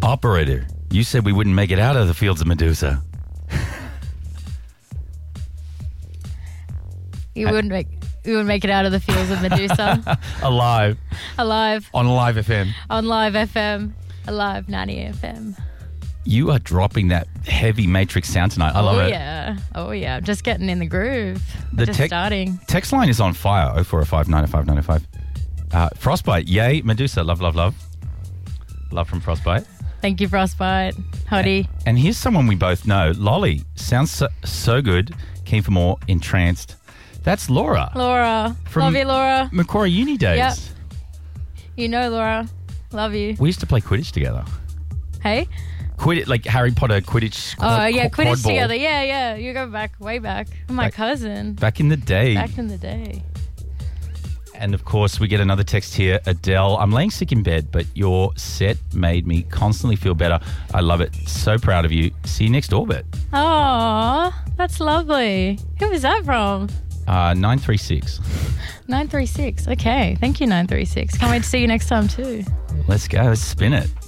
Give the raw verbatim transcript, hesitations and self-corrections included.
Operator, you said we wouldn't make it out of the fields of Medusa. You wouldn't make you wouldn't make it out of the fields of Medusa. Alive. Alive. On Live F M. On Live F M. Alive ninety F M. You are dropping that heavy Matrix sound tonight. I love oh, it. Oh, yeah. Oh, yeah. I'm just getting in the groove. The just tech, starting. Text line is on fire. oh four oh five, nine oh five, nine oh five. Uh, Frostbite. Yay. Medusa. Love, love, love. Love from Frostbite. Thank you, Frostbite. Hottie. And, and here's someone we both know. Lolly. Sounds so, so good. Keen for more. Entranced. That's Laura. Laura. Love you, Laura. Macquarie Uni days. Yep. You know, Laura. Love you. We used to play Quidditch together. Hey? Quidditch, like Harry Potter Quidditch. Oh, uh, yeah, quad Quidditch ball. together. Yeah, yeah. You go back, way back. My back, cousin. Back in the day. Back in the day. And, of course, we get another text here. Adele, I'm laying sick in bed, but your set made me constantly feel better. I love it. So proud of you. See you next orbit. Oh, that's lovely. Who was that from? Uh, nine three six. nine three six. Okay. Thank you, nine three six. Can't wait to see you next time, too. Let's go. Let's spin it.